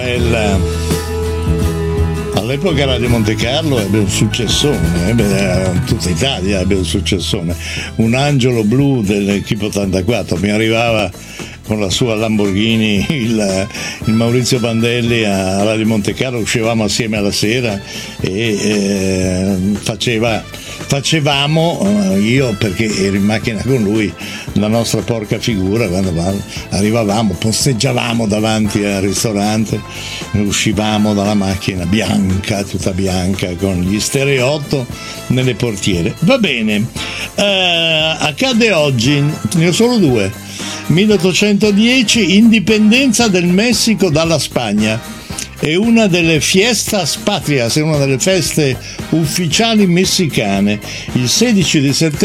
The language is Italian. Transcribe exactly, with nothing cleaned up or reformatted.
il, all'epoca Radio Monte Carlo ebbe un successone, ebbe, tutta Italia ebbe un successone. Un angelo blu dell'Equipe ottantaquattro, mi arrivava con la sua Lamborghini il, il Maurizio Bandelli a Radio Monte Carlo, uscivamo assieme alla sera e eh, faceva, facevamo, io perché ero in macchina con lui, la nostra porca figura quando arrivavamo, posteggiavamo davanti al ristorante, uscivamo dalla macchina bianca, tutta bianca, con gli stereotto nelle portiere. Va bene, eh, accade oggi, ne ho solo due. milleottocentodieci, indipendenza del Messico dalla Spagna. È una delle fiestas patrias, è una delle feste ufficiali messicane. Il sedici di settembre